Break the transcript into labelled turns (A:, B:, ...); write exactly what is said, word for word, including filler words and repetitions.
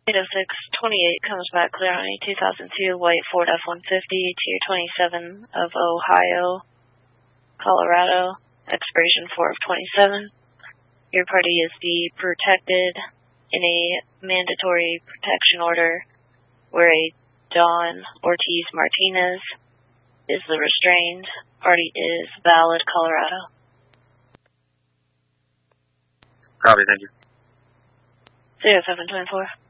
A: eight oh six twenty-eight comes back clear on a two thousand two white Ford F one fifty, Tier twenty-seven of Ohio, Colorado, expiration four of twenty-seven. Your party is be protected in a mandatory protection order where a Don Ortiz Martinez is the restrained. Party is valid, Colorado.
B: Copy, thank you.
A: zero seven twenty-four.